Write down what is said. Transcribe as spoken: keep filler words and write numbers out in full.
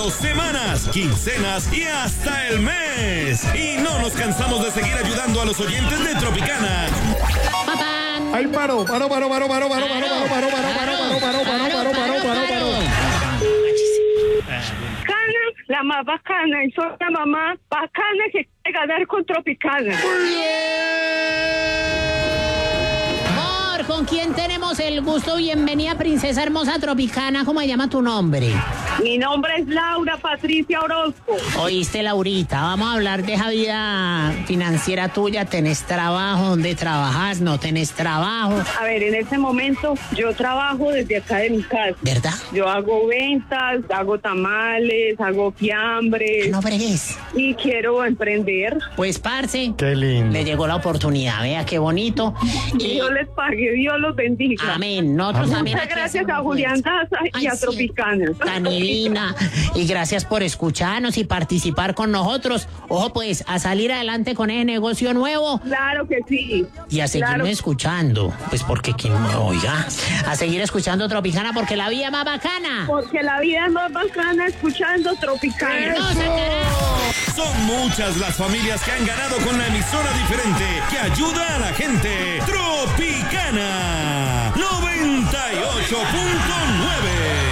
días, semanas, quincenas y hasta el mes. Y no nos cansamos de seguir ayudando a los oyentes de Tropicana. ¡Ay, paro, paro, paro, paro, paro, paro, paro, paro, paro, paro, paro, paro, paro, paro, paro, paro, paro. Cana, la más bacana, y soy la mamá bacana que quiere ganar con Tropicana. Amor, ¿con quién tenemos el gusto? Bienvenida, princesa hermosa Tropicana. ¿Cómo se llama tu nombre? Mi nombre es Laura Patricia Orozco. Oíste, Laurita, vamos a hablar de esa vida financiera tuya. ¿Tenés trabajo? ¿Dónde trabajas? ¿No tenés trabajo? A ver, en este momento yo trabajo desde acá de mi casa. ¿Verdad? Yo hago ventas, hago tamales, hago fiambres. No fregues. Y quiero emprender. Pues, parce, Qué lindo. le llegó la oportunidad. Vea qué bonito. Y Dios les pague, Dios los bendiga. amén. Nosotros Amén. también Muchas aquí gracias hacemos a Julián Daza y Ay, a sí. Tropicana. Tan divina. Y gracias por escucharnos y participar con nosotros. Ojo, pues, a salir adelante con ese negocio nuevo Claro que sí. y a seguirme Claro. escuchando. Pues porque quien me oiga. A seguir escuchando Tropicana porque la vida es más bacana. Porque la vida es más bacana escuchando Tropicana. ¡No, carajo! Son muchas las familias que han ganado con la emisora diferente que ayuda a la gente. Tropicana noventa y ocho punto nueve.